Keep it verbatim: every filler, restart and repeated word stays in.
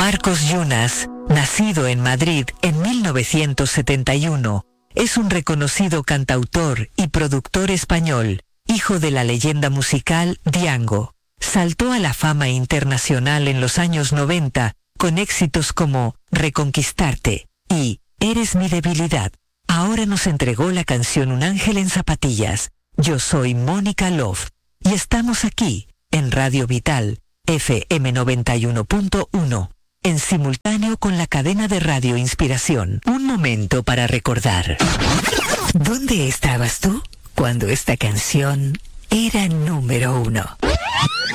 Marcos Yunas, nacido en Madrid en mil novecientos setenta y uno, es un reconocido cantautor y productor español, hijo de la leyenda musical Diango. Saltó a la fama internacional en los años noventa con éxitos como Reconquistarte y Eres mi debilidad. Ahora nos entregó la canción Un ángel en zapatillas. Yo soy Mónica Love y estamos aquí en Radio Vital, F M noventa y uno punto uno, en simultáneo con la cadena de Radio Inspiración. Un momento para recordar. ¿Dónde estabas tú cuando esta canción era número uno?